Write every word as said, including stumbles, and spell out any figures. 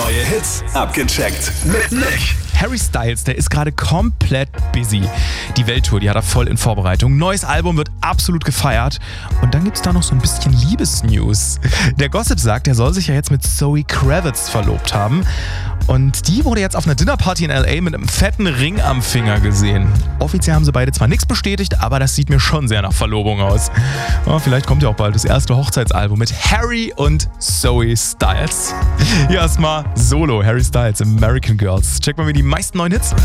Neue Hits abgecheckt mit Nick. Harry Styles, der ist gerade komplett busy. Die Welttour, die hat er voll in Vorbereitung. Neues Album wird absolut gefeiert. Und dann gibt's da noch so ein bisschen Liebesnews. Der Gossip sagt, er soll sich ja jetzt mit Zoe Kravitz verlobt haben. Und die wurde jetzt auf einer Dinnerparty in L A mit einem fetten Ring am Finger gesehen. Offiziell haben sie beide zwar nichts bestätigt, aber das sieht mir schon sehr nach Verlobung aus. Ja, vielleicht kommt ja auch bald das erste Hochzeitsalbum mit Harry und Zoe Styles. Hier erstmal Solo, Harry Styles, American Girls. Check mal, wie die meisten neuen Hits.